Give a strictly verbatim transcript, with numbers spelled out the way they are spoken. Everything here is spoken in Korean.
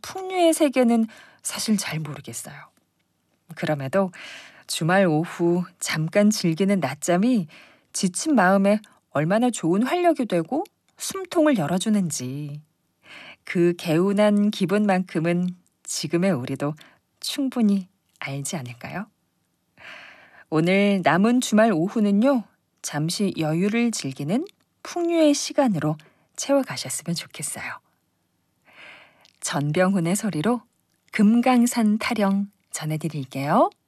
풍류의 세계는 사실 잘 모르겠어요. 그럼에도 주말 오후 잠깐 즐기는 낮잠이 지친 마음에 얼마나 좋은 활력이 되고 숨통을 열어주는지, 그 개운한 기분만큼은 지금의 우리도 충분히 알지 않을까요? 오늘 남은 주말 오후는요, 잠시 여유를 즐기는 풍류의 시간으로 채워가셨으면 좋겠어요. 전병훈의 소리로 금강산 타령 전해드릴게요.